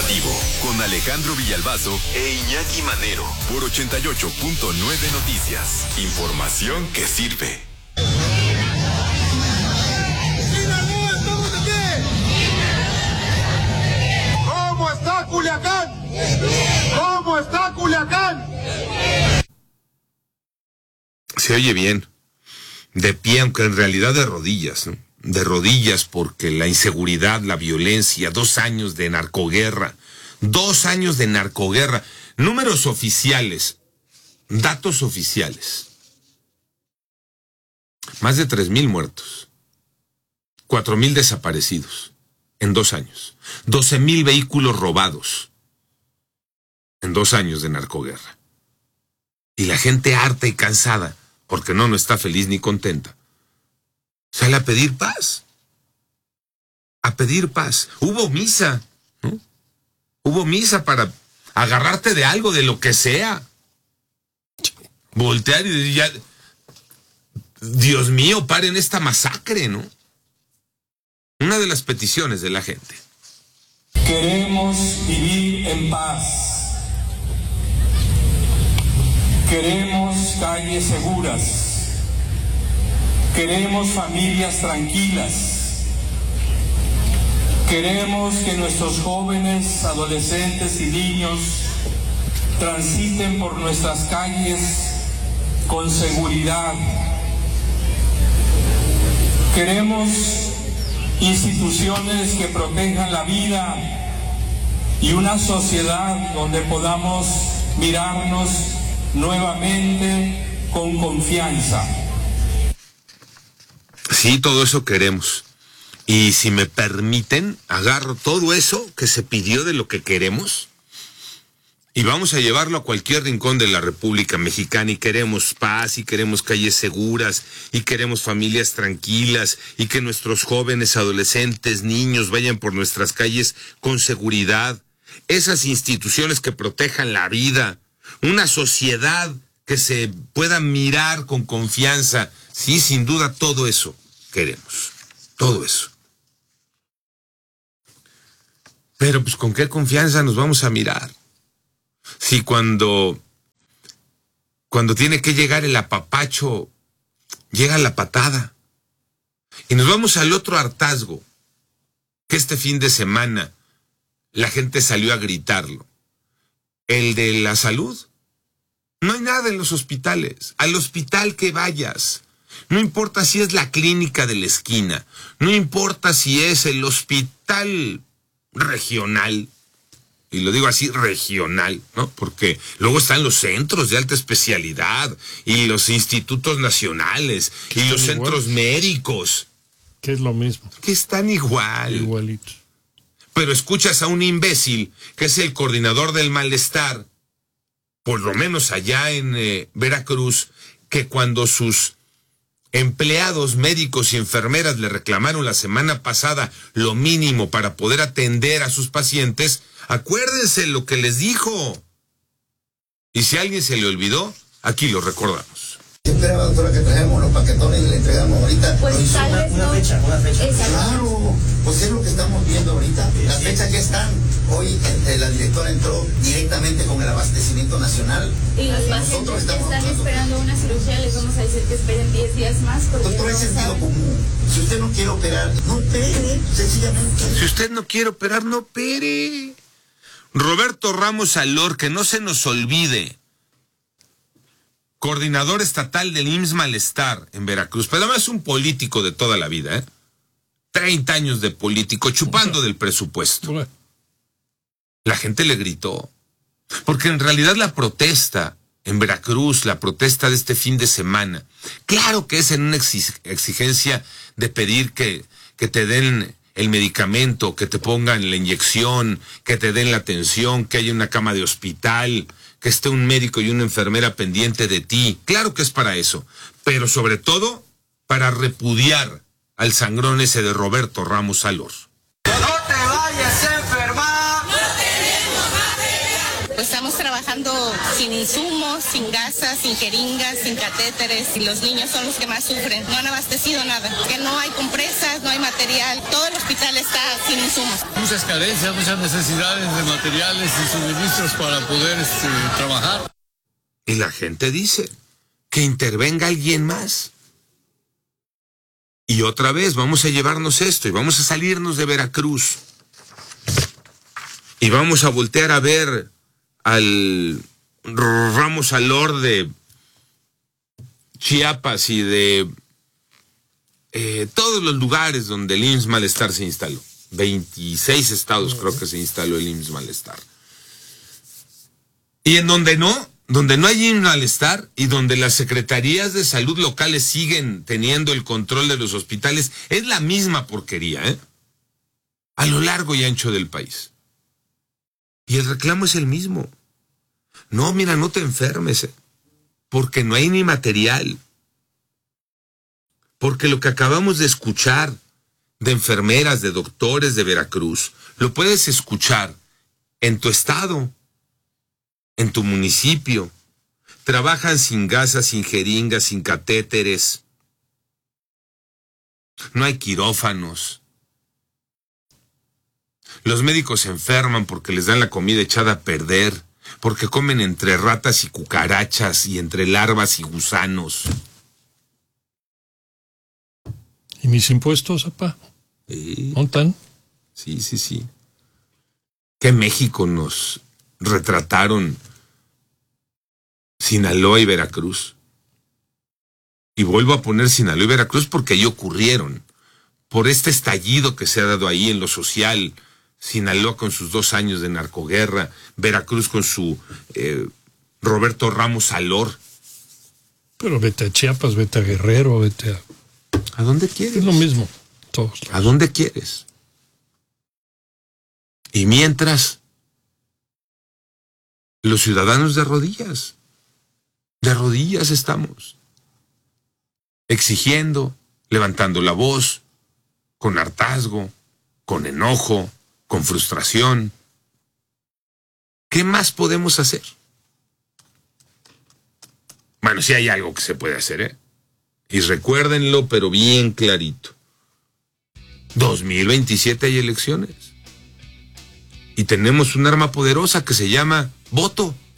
Informativo, con Alejandro Villalbazo e Iñaki Manero, por 88.9 Noticias. Información que sirve. ¿Cómo está Culiacán? ¿Cómo está Culiacán? Se oye bien. De pie, aunque en realidad de rodillas, ¿no? De rodillas porque la inseguridad, la violencia, 2 años de narcoguerra. 2 años de narcoguerra. Números oficiales, datos oficiales. Más de 3,000 muertos. 4,000 desaparecidos en 2 años. 12,000 vehículos robados en 2 años de narcoguerra. Y la gente harta y cansada, porque no está feliz ni contenta, sale a pedir paz. A pedir paz. Hubo misa, ¿no? Hubo misa para agarrarte de algo, de lo que sea. Voltear y decir, ya, Dios mío, paren esta masacre, ¿no? Una de las peticiones de la gente. Queremos vivir en paz. Queremos calles seguras. Queremos familias tranquilas. Queremos que nuestros jóvenes, adolescentes y niños transiten por nuestras calles con seguridad. Queremos instituciones que protejan la vida y una sociedad donde podamos mirarnos nuevamente con confianza. Sí, todo eso queremos. Y si me permiten, agarro todo eso que se pidió de lo que queremos y vamos a llevarlo a cualquier rincón de la República Mexicana. Y queremos paz, y queremos calles seguras, y queremos familias tranquilas, y que nuestros jóvenes, adolescentes, niños vayan por nuestras calles con seguridad. Esas instituciones que protejan la vida, una sociedad que se pueda mirar con confianza. Sí, sin duda, todo eso queremos. Todo eso. Pero pues ¿con qué confianza nos vamos a mirar? Si cuando tiene que llegar el apapacho, llega la patada. Y nos vamos al otro hartazgo, que este fin de semana la gente salió a gritarlo. El de la salud. No hay nada en los hospitales. Al hospital que vayas. No importa si es la clínica de la esquina. No importa si es el hospital regional. Y lo digo así, regional, ¿no? Porque luego están los centros de alta especialidad y los institutos nacionales y los centros médicos. Que es lo mismo. Que están igual. Igualitos. Pero escuchas a un imbécil que es el coordinador del malestar, por lo menos allá en Veracruz, que cuando sus empleados médicos y enfermeras le reclamaron la semana pasada lo mínimo para poder atender a sus pacientes, acuérdense lo que les dijo. Y si a alguien se le olvidó, aquí lo recordamos. ¿Qué esperaba, doctora, que traemos los paquetones y le entregamos ahorita? Pues tal vez una fecha. Exacto. Claro, pues es lo que estamos viendo ahorita. Las fechas ya están. Hoy la directora entró directamente con el abastecimiento nacional. Y los pacientes que están esperando una cirugía, les vamos a decir que esperen 10 días más. Doctora, es sentido común. Si usted no quiere operar, no opere, sencillamente. Si usted no quiere operar, no opere. Roberto Ramos Alor, que no se nos olvide, coordinador estatal del IMSS Malestar en Veracruz, pero además es un político de toda la vida, ¿eh? 30 años de político, chupando del presupuesto. La gente le gritó, porque en realidad la protesta en Veracruz, la protesta de este fin de semana, claro que es en una exigencia de pedir que te den el medicamento, que te pongan la inyección, que te den la atención, que haya una cama de hospital, que esté un médico y una enfermera pendiente de ti. Claro que es para eso, pero sobre todo para repudiar al sangrón ese de Roberto Ramos Alor. ¡No te vayas a enfermar! ¡No tenemos pues estamos trabajando sin insumos, sin gasas, sin jeringas, sin catéteres, y los niños son los que más sufren. No han abastecido nada, que no hay compresas, no hay material, todo el hospital está sin insumos. Muchas carencias, muchas necesidades de materiales y suministros para poder trabajar. Y la gente dice que intervenga alguien más. Y otra vez vamos a llevarnos esto y vamos a salirnos de Veracruz. Y vamos a voltear a ver al Ramos Alor de Chiapas y de todos los lugares donde el IMSS Malestar se instaló. 26 estados creo que se instaló el IMSS Malestar. Y en donde no hay IMSS Malestar y donde las secretarías de salud locales siguen teniendo el control de los hospitales, es la misma porquería, a lo largo y ancho del país. Y el reclamo es el mismo. No, mira, no te enfermes, porque no hay ni material. Porque lo que acabamos de escuchar de enfermeras, de doctores de Veracruz, lo puedes escuchar en tu estado, en tu municipio. Trabajan sin gasas, sin jeringas, sin catéteres. No hay quirófanos. Los médicos se enferman porque les dan la comida echada a perder, porque comen entre ratas y cucarachas y entre larvas y gusanos. ¿Y mis impuestos, papá? ¿Dónde están? Sí. Que México nos retrataron Sinaloa y Veracruz. Y vuelvo a poner Sinaloa y Veracruz porque ahí ocurrieron. Por este estallido que se ha dado ahí en lo social. Sinaloa con sus 2 años de narcoguerra, Veracruz con su Roberto Ramos Alor. Pero vete a Chiapas, vete a Guerrero, vete a... ¿A dónde quieres? Es lo mismo, todos. ¿A dónde quieres? Y mientras, los ciudadanos de rodillas estamos, exigiendo, levantando la voz, con hartazgo, con enojo, con frustración. ¿Qué más podemos hacer? Bueno, sí hay algo que se puede hacer, Y recuérdenlo, pero bien clarito. 2027 hay elecciones. Y tenemos un arma poderosa que se llama voto.